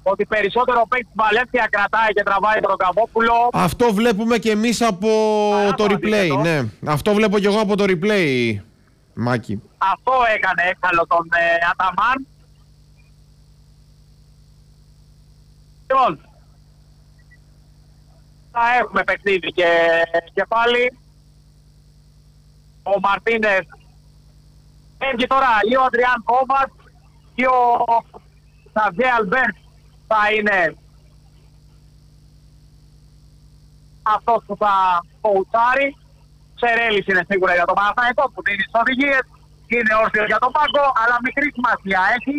ότι περισσότερο παίκτη τη Βαλένθια κρατάει και τραβάει τον Ροκαβόπουλο. Αυτό βλέπουμε και εμείς από το replay. Ναι. Αυτό βλέπω και εγώ από το replay, Μάκη. Αυτό έκανε έξαλλο τον Αταμάν. Λοιπόν, θα έχουμε παιχνίδι και πάλι. Ο Μαρτίνες έρχεται τώρα ή ο Αντριάν Κόβατς ή ο Σαβιέ Αλμπέρτ θα είναι αυτός που θα κοουτσάρει. Σερέλης είναι σίγουρα για τον Παναθηναϊκό που δίνει τις οδηγίες, είναι όρθιο για τον πάγκο, αλλά μικρή σημασία έχει.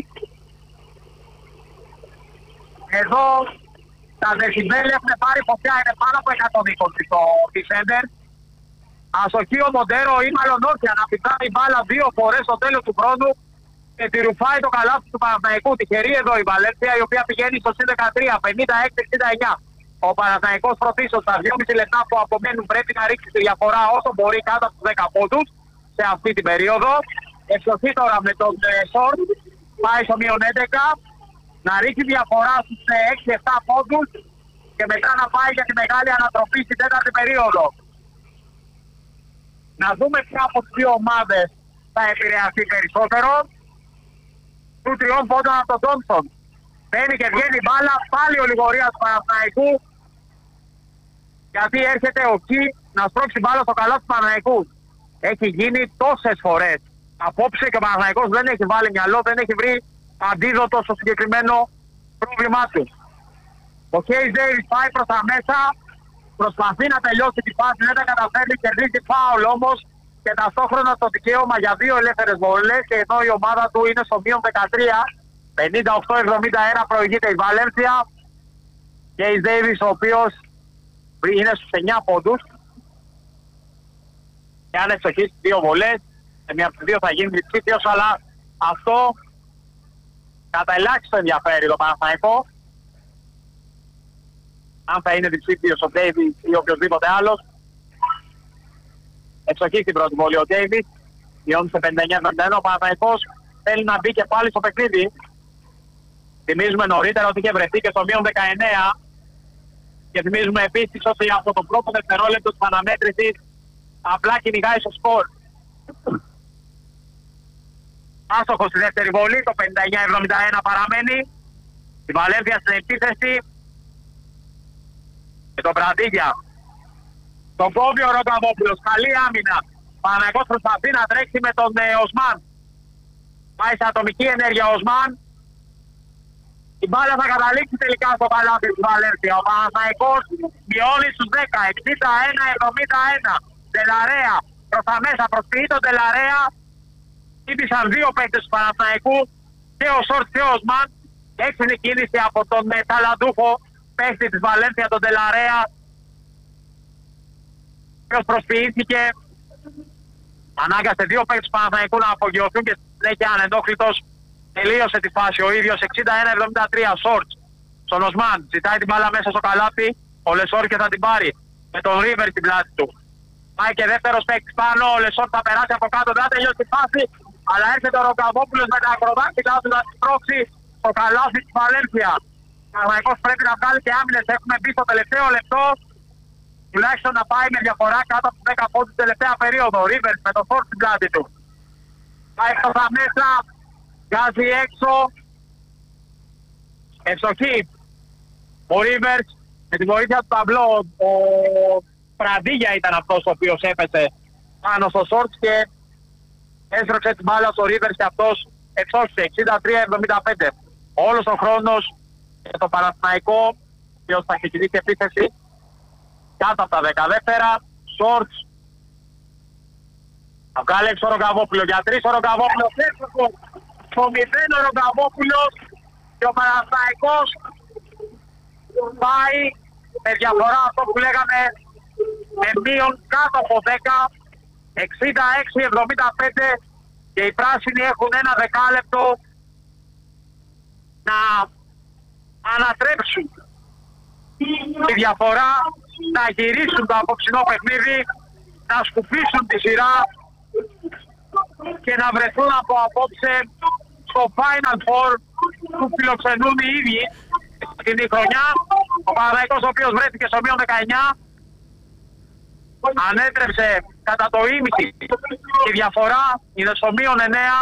Εδώ τα δεσιμπέλια έχουν πάρει φωτιά, είναι πάνω από 120 στο Defender. Αστοχεί ο Μοντέρο ή μάλλον όχι, αναπηδάει η μπάλα 2 φορές στο τέλος του χρόνου και τη ρουφάει το καλάθι του Παναθηναϊκού. Τυχερή εδώ η Βαλένθια, η οποία πηγαίνει στο +13, 56-69. Ο Παναθηναϊκός πρωτίστως στα 2,5 λεπτά που απομένουν πρέπει να ρίξει τη διαφορά όσο μπορεί κάτω από τους 10 πόντους σε αυτή την περίοδο. Ευστοχή τώρα με τον Σόρτ, πάει στο -11, να ρίξει διαφορά στους 6-7 πόντους και μετά να πάει για τη μεγάλη ανατροπή στην τέταρτη περίοδο. Να δούμε ποια από τις δύο ομάδες θα επηρεαστεί περισσότερο. Του 3 πόντων από τον Τζόνσον. Μπαίνει και βγαίνει μπάλα, πάλι ο Λιγορίας του Παναθηναϊκού. Γιατί έρχεται ο Κι να σπρώξει μπάλα στο καλάθι του Παναθηναϊκού. Έχει γίνει τόσες φορές. Απόψε και ο Παναθηναϊκός δεν έχει βάλει μυαλό, δεν έχει βρει αντίδοτο στο συγκεκριμένο πρόβλημά του. Ο Χέις Ντέιβις πάει προς τα μέσα, προσπαθεί να τελειώσει τη φάση, δεν τα καταφέρνει, κερδίζει φάουλ όμως και ταυτόχρονα το δικαίωμα για 2 ελεύθερες βολές και ενώ η ομάδα του είναι στο -13, 58-71 προηγείται η Βαλένθια. Χέις Ντέιβις ο οποίος είναι στους 9 πόντους και αν εξοχίσει 2 βολές, σε μία από τις 2 θα γίνει διψήφιος, αλλά αυτό κατά ελάχιστο ενδιαφέρει το Παναθηναϊκό. Αν θα είναι διψήφιος ο Ντέιβις ή οποιοδήποτε άλλος. Εξοχή στην πρώτη βολή ο Ντέιβις, μειώνει σε 59-71. Ο Παναθηναϊκός θέλει να μπει και πάλι στο παιχνίδι. Θυμίζουμε νωρίτερα ότι είχε βρεθεί και στο -19 και θυμίζουμε επίσης ότι από το πρώτο δευτερόλεπτο της αναμέτρησης απλά κυνηγάει στο σκορ. Άστοχος στη δεύτερη βολή, το 59-71 παραμένει. Η Βαλένθια στην επίθεση. Και τον Μπραντίγια. Τον κόβει ο Ροκαβόπουλος. Καλή άμυνα. Παναθηναϊκός προσπαθεί να τρέξει με τον Οσμάν. Πάει σε ατομική ενέργεια ο Οσμάν. Η μπάλα θα καταλήξει τελικά στο καλάθι της Βαλένθια. Ο Παναθηναϊκός μειώνει στους 10. 61-71. Τελαρέα προς τα μέσα. Προσποιεί τον Τελαρέα. Χτύπησαν 2 παίκτες του Παναθηναϊκού. Και ο Σόρτ και ο Οσμάν. Έξυπνη κίνηση από τον ταλαντούχο παίκτη της Βαλένθια, τον Τελαρέα. Ποιος προσποιήθηκε. Ανάγκασε 2 παίκτες του Παναθηναϊκού να απογειωθούν και συνέχεια ανεντόχλητος τελείωσε τη φάση. Ο ίδιος 61-73. Σόρτ στον Οσμάν. Ζητάει την μπάλα μέσα στο καλάθι. Ο Λεσόρ και θα την πάρει. Με τον Ρίβερ στην πλάτη του. Πάει και δεύτερος παίκτης πάνω. Ο Λεσόρ θα περάσει από κάτω. Δεν θα τελειώσει τη φάση. Αλλά έρχεται ο Ροκαβόπουλος με τα ακροδάχτυλά του να σπρώξει στο καλάθι της Βαλένθια. Ο Παναθηναϊκός πρέπει να βγάλει και άμυνες. Έχουμε μπει στο τελευταίο λεπτό. Τουλάχιστον να πάει με διαφορά κάτω από τους 10 πόντους την τελευταία περίοδο. Ο Ρίβερ με το φόρ στην πλάτη του. Πάει προς τα μέσα. Βγάζει έξω. Ευστοχή. Ο Ρίβερ με τη βοήθεια του ταμπλό. Ο Πραντίγια ήταν αυτός ο οποίος έπεσε πάνω στο σόρτ και έσρωξε την μπάλα στο Ρίβερ και αυτός εξόχισε. 63-75. Όλος ο χρόνος για το Παναθηναϊκό, ο οποίος θα ξεκινήσει επίθεση κάτω από τα 10 δεύτερα. Σόρτς. Θα βγάλει έξω ο Ροκαβόπουλος. Για 3 ο Ροκαβόπουλος. Στο 0 ο Ροκαβόπουλος και ο Παναθηναϊκός πάει με διαφορά αυτό που λέγαμε με μείον κάτω από 10. 66-75 και οι πράσινοι έχουν ένα δεκάλεπτο να ανατρέψουν τη διαφορά, να γυρίσουν το απόψινό παιχνίδι, να σκουπίσουν τη σειρά και να βρεθούν από απόψε στο Final Four που φιλοξενούν οι ίδιοι Την χρονιά ο Παναθηναϊκός, ο οποίος βρέθηκε στο μείον 19, ανέτρεψε κατά το ίμιση. Η διαφορά είναι στο μείον 9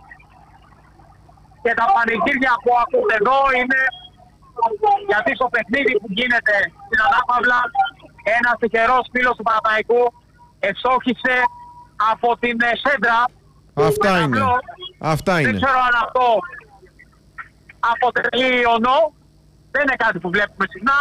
και τα πανηγύρια που ακούτε εδώ είναι γιατί στο παιχνίδι που γίνεται στην ανάπαυλα ένας τυχερός φίλος του Παναθηναϊκού ευστόχησε από την σέντρα. Αυτά είναι. Αυτά είναι. Δεν ξέρω αν αυτό αποτελεί ιονό. Δεν είναι κάτι που βλέπουμε συχνά.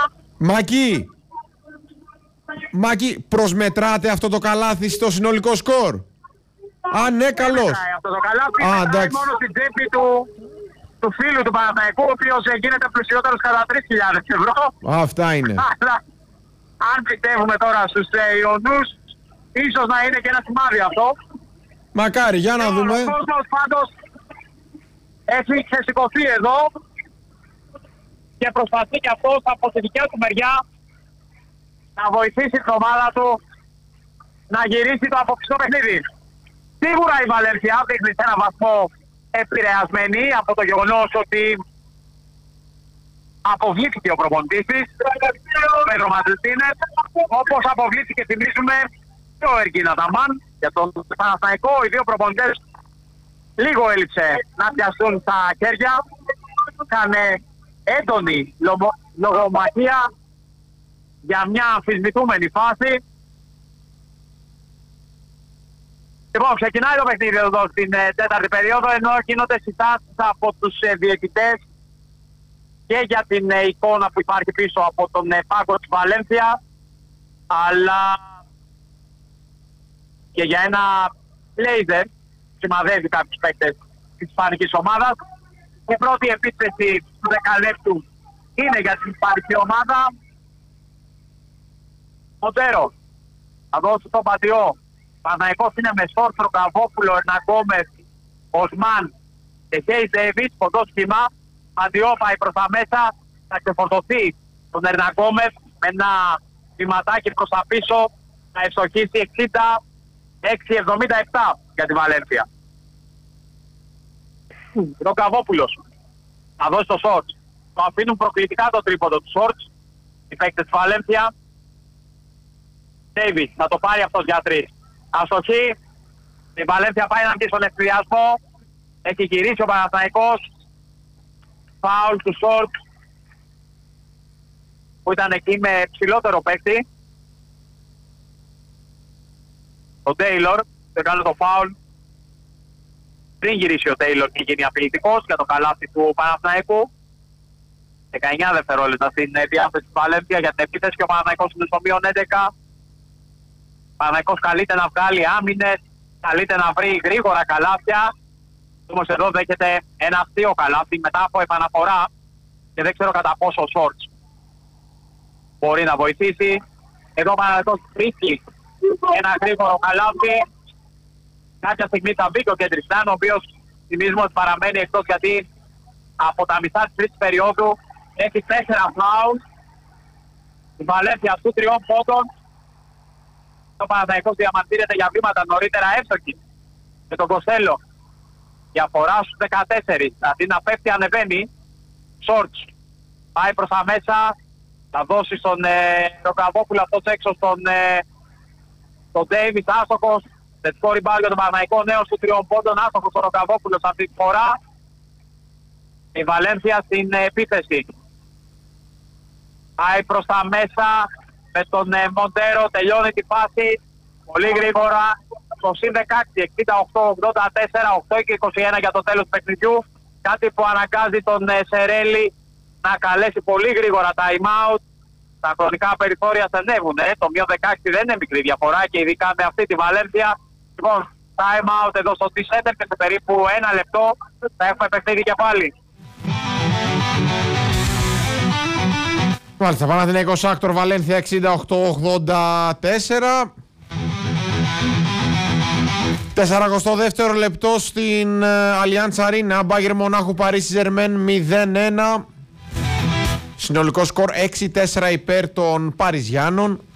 Μάκη, προσμετράτε αυτό το καλάθι στο συνολικό σκορ? Αν ναι, καλώς. Αυτό το καλάθι είναι μόνο στην τσέπη του φίλου του Παναθηναϊκού, ο οποίος γίνεται πλουσιότερος κατά 3.000 ευρώ. Αυτά είναι. Αλλά αν πιστεύουμε τώρα στους Ιωνούς, ίσως να είναι και ένα σημάδι αυτό. Μακάρι, για να δούμε. Ο κόσμος πάντως έχει ξεσηκωθεί εδώ και προσπαθεί και αυτός από τη δικιά του μεριά να βοηθήσει την ομάδα του να γυρίσει το αποκλειστικό παιχνίδι. Σίγουρα η Βαλένθια δείχνει σε έναν βαθμό επηρεασμένη από το γεγονός ότι αποβλήθηκε ο προπονητής της, ο Πέτρο Ματζεστίνες, όπως αποβλήθηκε, θυμίζουμε, και ο Εργίν Αταμάν. Για τον Παναθηναϊκό οι δύο προπονητές λίγο έλειψε να πιαστούν στα χέρια. Κάνε έντονη λογομαχία για μια αμφισβητούμενη φάση. Λοιπόν, ξεκινάει το παιχνίδι εδώ στην τέταρτη περίοδο, ενώ γίνονται συστάσεις από τους διαιτητές και για την εικόνα που υπάρχει πίσω από τον πάγκο της Βαλένθια, αλλά και για ένα λέιζερ σημαδεύει κάποιους παίκτες της ισπανικής ομάδας. Η πρώτη επίθεση του δεκαλέπτου είναι για την ισπανική ομάδα. Μοντέρο θα δώσει τον Πατιό. Παναθηναϊκός είναι με Σόρτρο, Καβόπουλο, Ερναγκόμες, Οσμάν και Χέις Ντέιβις, κοντό σχήμα. Πατιό πάει προς τα μέσα, θα ξεφορτωθεί τον Ερναγκόμες με ένα βηματάκι προς τα πίσω, να ευστοχίσει 66-77 για τη Βαλένθια. Ο Καβόπουλος θα δώσει το Σόρτ. Το αφήνουν προκλητικά το τρίποντο του Σόρτ οι παίκτες της Βαλένθια. Ντέιβις θα το πάρει αυτός για 3. Αστοχή. Η Βαλένθια πάει να μπει στον εκφυδιασμό. Έχει γυρίσει ο Παναθηναϊκός. Φάουλ του Σόρτ που ήταν εκεί με ψηλότερο παίκτη. Ο Τέιλορ θα κάνει το φάουλ. Πριν γυρίσει ο Τέιλορ και γίνει απειλητικός για το καλάθι του Παναθηναϊκού. 19 δευτερόλεπτα στην διάθεση της Βαλένθια για την επίθεση και ο Παναθηναϊκός είναι στο μείον 11. Ο Παναθηναϊκός καλείται να βγάλει άμυνες, καλείται να βρει γρήγορα καλάθια. Όμως εδώ δέχεται ένα αστείο καλάθι μετά από επαναφορά και δεν ξέρω κατά πόσο ο Σόρτς μπορεί να βοηθήσει. Εδώ ο Παναθηναϊκός βρίσκει ένα γρήγορο καλάθι. Κάποια στιγμή θα μπει και ο Κεντριστάν, ο οποίος θυμίζουμε ότι παραμένει εκτός γιατί από τα μισά της τρίτης περίοδου έχει 4 φάουλ. Η Βαλένθια του 3 πόντων. Ο Παναθηναϊκός διαμαρτύρεται για βήματα νωρίτερα εύστοχη με τον Κοστέλο. Διαφορά στους 14. Αντί να πέφτει ανεβαίνει. Σόρτς πάει προς τα μέσα. Θα δώσει στον Ροκαβόπουλο αυτός έξω στον Ντέιβις, άστοχος. Θετικό ριμπάουντ για τον Παναθηναϊκό, νέος του 3 πόντων, άστοχος ο Ροκαβόπουλος αυτή τη φορά. Η Βαλένθια στην επίθεση. Πάει προς τα μέσα με τον Μοντέρο, τελειώνει τη φάση πολύ γρήγορα. Το συν 16, 68-84, 8 και 21 για το τέλος του παιχνιδιού. Κάτι που αναγκάζει τον Σερέλη να καλέσει πολύ γρήγορα time out. Τα χρονικά περιθώρια στενεύουν. Το μείον 16 δεν είναι μικρή διαφορά και ειδικά με αυτή τη Βαλένθια. Λοιπόν, time out εδώ στο T-Center και σε περίπου 1 λεπτό θα έχουμε παιχνίδι και πάλι. Μάλιστα, Παναθηναϊκός Άκτορ Βαλένθια 68-84. 42ο λεπτό στην Allianz Arena, Bayern Μονάχου Παρίσι Ζερμέν 0-1. Συνολικό σκορ 6-4 υπέρ των Παριζιάνων.